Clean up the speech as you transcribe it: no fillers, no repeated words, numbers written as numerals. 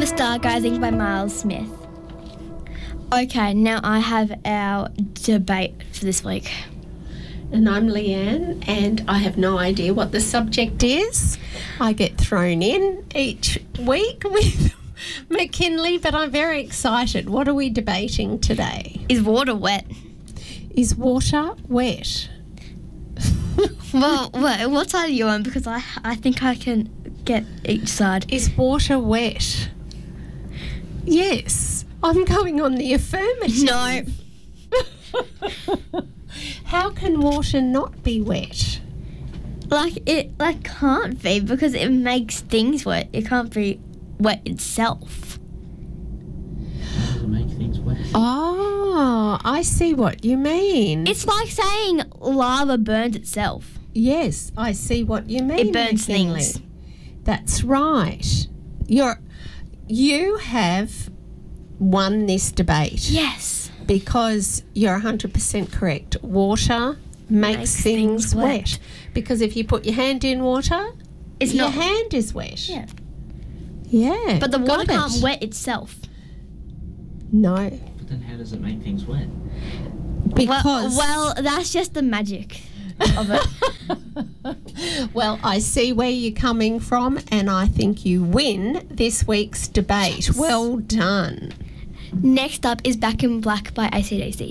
The Stargazing by Miles Smith. Okay, now I have our debate for this week. And I'm Leanne, and I have no idea what the subject is. I get thrown in each week with McKinley, but I'm very excited. What are we debating today? Is water wet? Is water wet? Well, what side are you on? Because I think I can get each side. Is water wet? Yes. I'm going on the affirmative. No. How can water not be wet? It can't be because it makes things wet. It can't be wet itself. How does it make things wet? Oh, I see what you mean. It's like saying lava burns itself. Yes, I see what you mean. It burns McKinley. things. That's right. You have won this debate. Yes. Because you're 100% correct. Water makes things wet. Because if you put your hand in water, your hand is wet. Yeah. Yeah. But the water got can't it. wet itself. No. But then how does it make things wet? Because Well, that's just the magic of it. Well, I see where you're coming from, and I think you win this week's debate. Yes. Well done. Next up is Back in Black by AC/DC.